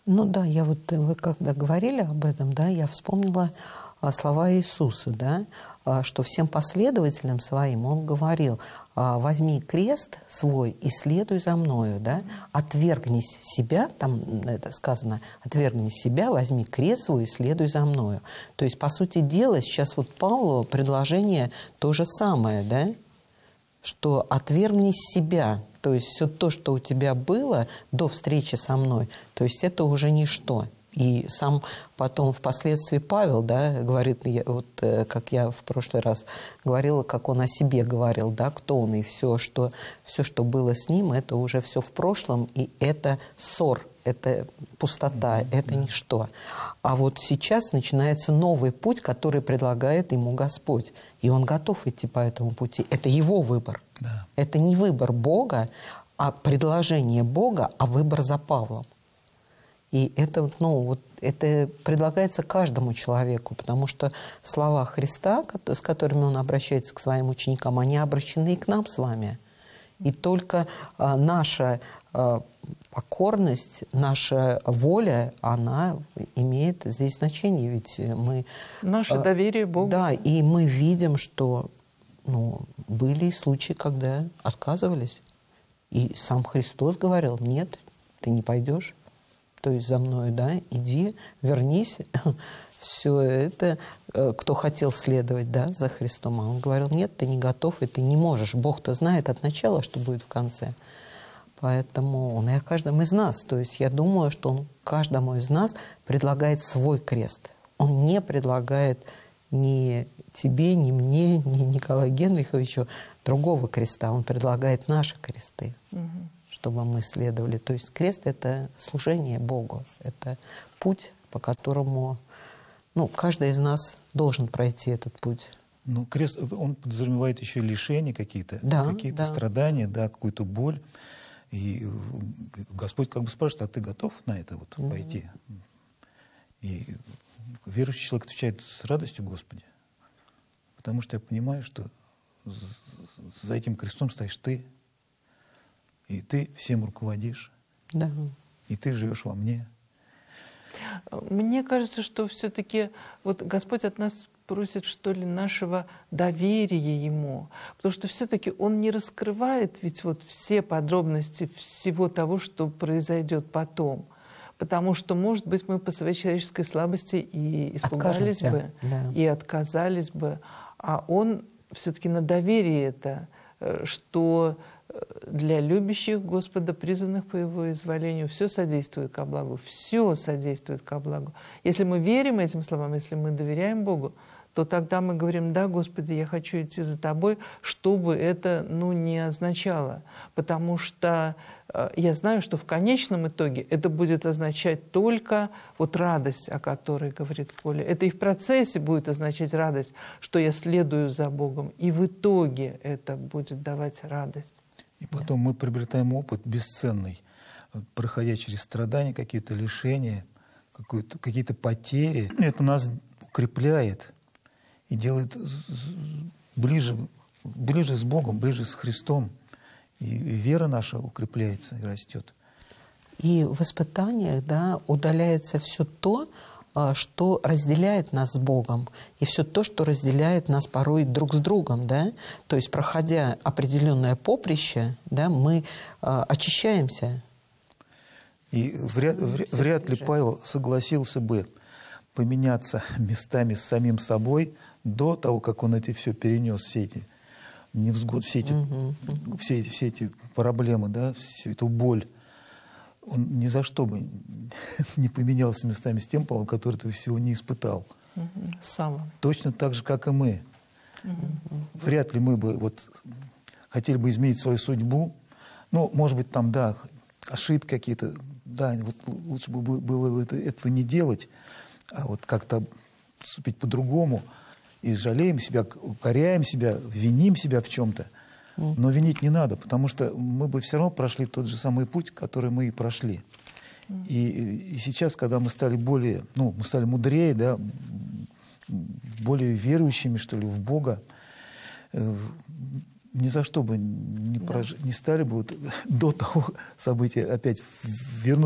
Ну да, я вот, вы когда говорили об этом, да, я вспомнила слова Иисуса, да, что всем последователям своим Он говорил: возьми крест свой и следуй за мною, да, отвергнись себя, там это сказано, отвергнись себя, возьми крест свой и следуй за мною. То есть, по сути дела, сейчас вот Павлу предложение то же самое, да, что отвергнись себя, то есть все то, что у тебя было до встречи со мной, то есть это уже ничто. И сам потом впоследствии Павел, да, говорит, вот как я в прошлый раз говорила, как он о себе говорил, да, кто он, и все, что было с ним, это уже все в прошлом, и это ссор, это пустота, это ничто. А вот сейчас начинается новый путь, который предлагает ему Господь. И он готов идти по этому пути. Это его выбор. Да. Это не выбор Бога, а предложение Бога, а выбор за Павлом. И это, ну, вот, это предлагается каждому человеку, потому что слова Христа, с которыми он обращается к своим ученикам, они обращены и к нам с вами. И только наша покорность, наша воля, она имеет здесь значение. Ведь мы... Наше доверие Богу. Да, и мы видим, что были случаи, когда отказывались. И сам Христос говорил: нет, ты не пойдешь. То есть за мной, да, иди, вернись. Все это, кто хотел следовать, да, за Христом, а он говорил: нет, ты не готов, и ты не можешь. Бог-то знает от начала, что будет в конце. Поэтому он и о каждом из нас. То есть я думаю, что он каждому из нас предлагает свой крест. Он не предлагает ни тебе, ни мне, ни Николаю Генриховичу другого креста. Он предлагает наши кресты, чтобы мы следовали. То есть крест – это служение Богу. Это путь, по которому каждый из нас должен пройти этот путь. Ну, крест, он подразумевает еще лишения какие-то, да, какие-то страдания, да, какую-то боль. И Господь как бы спрашивает: а ты готов на это вот пойти? И верующий человек отвечает: с радостью, Господи. Потому что я понимаю, что за этим крестом стоишь ты, и ты всем руководишь, да. И ты живешь во мне. Мне кажется, что все-таки вот Господь от нас просит, что ли, нашего доверия Ему. Потому что все-таки Он не раскрывает ведь вот все подробности всего того, что произойдет потом. Потому что, может быть, мы по своей человеческой слабости и испугались бы, да. и отказались бы. А Он все-таки на доверии это, что для любящих Господа, призванных по Его изволению, все содействует ко благу. Все содействует ко благу. Если мы верим этим словам, если мы доверяем Богу, то тогда мы говорим: да, Господи, я хочу идти за Тобой, что бы это не означало. Потому что я знаю, что в конечном итоге это будет означать только вот радость, о которой говорит Коля. Это и в процессе будет означать радость, что я следую за Богом. И в итоге это будет давать радость. И потом мы приобретаем опыт бесценный, проходя через страдания, какие-то лишения, какие-то потери. Это нас укрепляет и делает ближе с Богом, ближе с Христом. И вера наша укрепляется и растет. И в испытаниях, да, удаляется все то, что разделяет нас с Богом, и все то, что разделяет нас порой друг с другом, да. То есть, проходя определенное поприще, да, мы очищаемся. И вряд ли Павел согласился бы поменяться местами с самим собой до того, как он это все перенес, все эти невзгоды, все эти проблемы, да, всю эту боль. Он ни за что бы не поменялся местами с тем, Павлом, который этого всего не испытал. Сам. Точно так же, как и мы. Вряд ли мы бы хотели бы изменить свою судьбу. Ну, может быть, там, да, ошибки какие-то. Да, вот лучше бы было этого не делать, а вот как-то поступить по-другому. И жалеем себя, укоряем себя, виним себя в чем-то. Но винить не надо, потому что мы бы все равно прошли тот же самый путь, который мы и прошли. И сейчас, когда мы стали мы стали мудрее, да, более верующими, что ли, в Бога, ни за что бы не стали бы до того события опять вернуться.